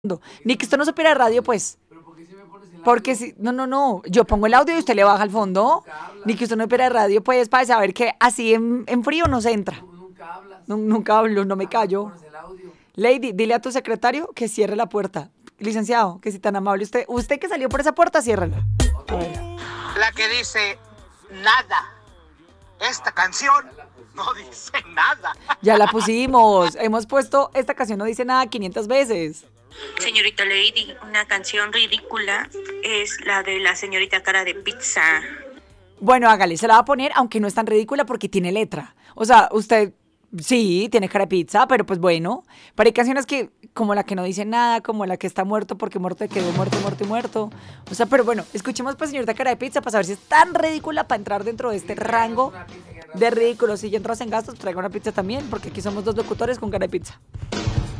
Ni que usted no supiera radio, pues. Porque si, no, yo pongo el audio y usted le baja al fondo. Ni que usted no supiera radio, pues, para saber que así en frío no se entra. Nunca hablo, no me callo. Lady, dile a tu secretario que cierre la puerta. Licenciado, que si tan amable usted que salió por esa puerta, ciérrala. A ver. La que dice nada. Esta canción no dice nada. Ya la pusimos. Hemos puesto esta canción no dice nada 500 veces. Señorita Lady, una canción ridícula es la de la señorita cara de pizza. Bueno, hágale, se la va a poner, aunque no es tan ridícula porque tiene letra. O sea, usted sí, tiene cara de pizza, pero pues bueno. Pero hay canciones que, como la que no dice nada, como la que está muerto porque muerto quedó muerto. O sea, pero bueno, escuchemos pues señorita cara de pizza para saber si es tan ridícula para entrar dentro de este rango de ridículos. Si ya entras en gastos, pues traiga una pizza también, porque aquí somos dos locutores con cara de pizza.